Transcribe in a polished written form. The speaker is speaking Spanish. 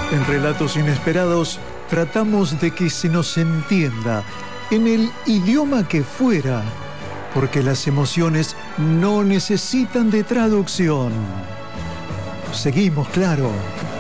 En Relatos Inesperados tratamos de que se nos entienda en el idioma que fuera, porque las emociones no necesitan de traducción. Seguimos, claro,